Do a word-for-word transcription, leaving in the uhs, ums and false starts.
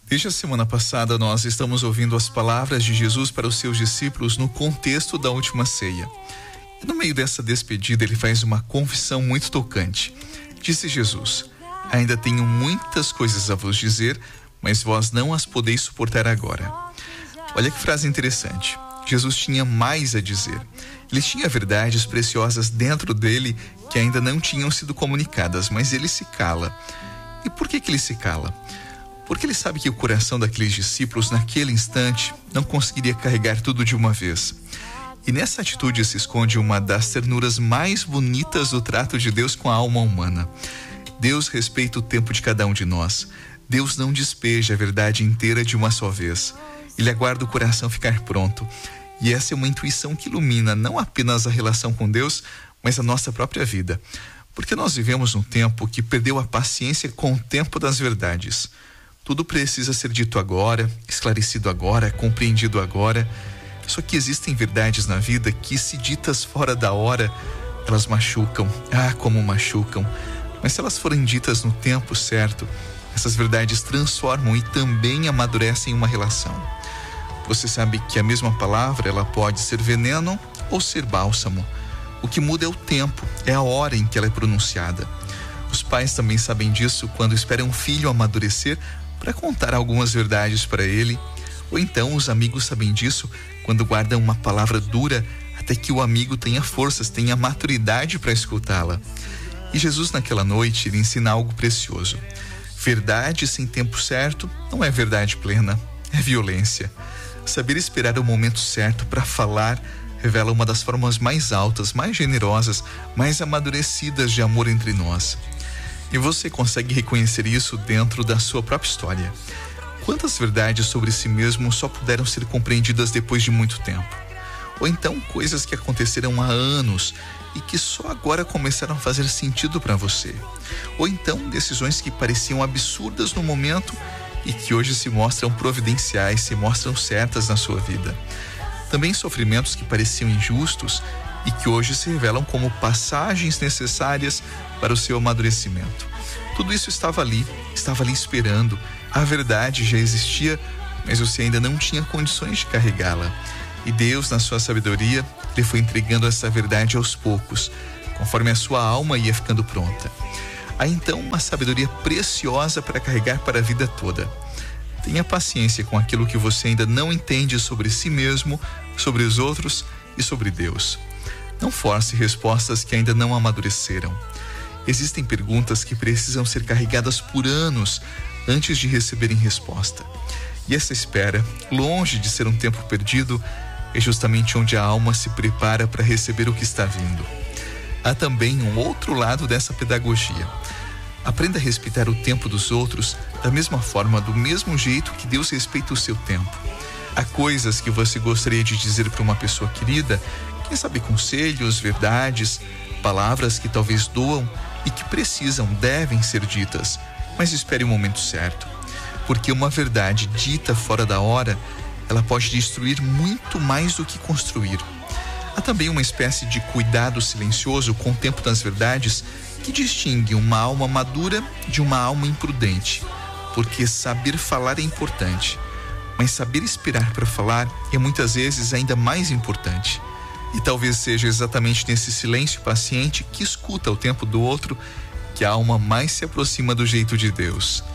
Desde a semana passada, nós estamos ouvindo as palavras de Jesus para os seus discípulos no contexto da última ceia. E no meio dessa despedida, ele faz uma confissão muito tocante. Disse Jesus: ainda tenho muitas coisas a vos dizer, mas vós não as podeis suportar agora. Olha que frase interessante. Jesus tinha mais a dizer. Ele tinha verdades preciosas dentro dele que ainda não tinham sido comunicadas, mas ele se cala. E por que que ele se cala? Porque ele sabe que o coração daqueles discípulos, naquele instante, não conseguiria carregar tudo de uma vez. E nessa atitude se esconde uma das ternuras mais bonitas do trato de Deus com a alma humana. Deus respeita o tempo de cada um de nós. Deus não despeja a verdade inteira de uma só vez. Ele aguarda o coração ficar pronto. E essa é uma intuição que ilumina não apenas a relação com Deus, mas a nossa própria vida. Porque nós vivemos num tempo que perdeu a paciência com o tempo das verdades. Tudo precisa ser dito agora, esclarecido agora, compreendido agora. Só que existem verdades na vida que, se ditas fora da hora, elas machucam. Ah, como machucam. Mas se elas forem ditas no tempo certo, essas verdades transformam e também amadurecem uma relação. Você sabe que a mesma palavra, ela pode ser veneno ou ser bálsamo. O que muda é o tempo, é a hora em que ela é pronunciada. Os pais também sabem disso quando esperam um filho amadurecer para contar algumas verdades para ele. Ou então os amigos sabem disso quando guardam uma palavra dura até que o amigo tenha forças, tenha maturidade para escutá-la. E Jesus, naquela noite, ele ensina algo precioso. Verdade sem tempo certo não é verdade plena, é violência. Saber esperar o momento certo para falar revela uma das formas mais altas, mais generosas, mais amadurecidas de amor entre nós. E você consegue reconhecer isso dentro da sua própria história. Quantas verdades sobre si mesmo só puderam ser compreendidas depois de muito tempo? Ou então coisas que aconteceram há anos e que só agora começaram a fazer sentido para você. Ou então decisões que pareciam absurdas no momento e que hoje se mostram providenciais, se mostram certas na sua vida. Também sofrimentos que pareciam injustos e que hoje se revelam como passagens necessárias para o seu amadurecimento. Tudo isso estava ali, estava ali esperando. A verdade já existia, mas você ainda não tinha condições de carregá-la. E Deus, na sua sabedoria, lhe foi entregando essa verdade aos poucos, conforme a sua alma ia ficando pronta. Há então uma sabedoria preciosa para carregar para a vida toda. Tenha paciência com aquilo que você ainda não entende sobre si mesmo, sobre os outros e sobre Deus. Não force respostas que ainda não amadureceram. Existem perguntas que precisam ser carregadas por anos antes de receberem resposta. E essa espera, longe de ser um tempo perdido, é justamente onde a alma se prepara para receber o que está vindo. Há também um outro lado dessa pedagogia. Aprenda a respeitar o tempo dos outros da mesma forma, do mesmo jeito que Deus respeita o seu tempo. Há coisas que você gostaria de dizer para uma pessoa querida, quem sabe conselhos, verdades, palavras que talvez doam e que precisam, devem ser ditas, mas espere o momento certo. Porque uma verdade dita fora da hora, ela pode destruir muito mais do que construir. Há também uma espécie de cuidado silencioso com o tempo das verdades que distingue uma alma madura de uma alma imprudente. Porque saber falar é importante, mas saber esperar para falar é muitas vezes ainda mais importante. E talvez seja exatamente nesse silêncio paciente que escuta o tempo do outro que a alma mais se aproxima do jeito de Deus.